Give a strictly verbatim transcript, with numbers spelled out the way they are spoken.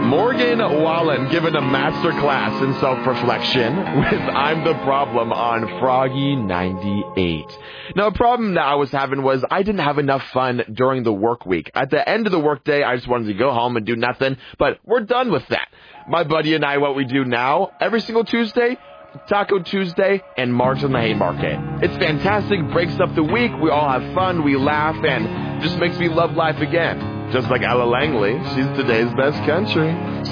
Morgan Wallen giving a master class in self-reflection with I'm the Problem on Froggy ninety-eight. Now, a problem that I was having was I didn't have enough fun during the work week. At the end of the workday, I just wanted to go home and do nothing, but we're done with that. My buddy and I, what we do now, every single Tuesday, Taco Tuesday and March on the Haymarket. It's fantastic, breaks up the week, we all have fun, we laugh, and just makes me love life again. Just like Ella Langley, she's today's best country.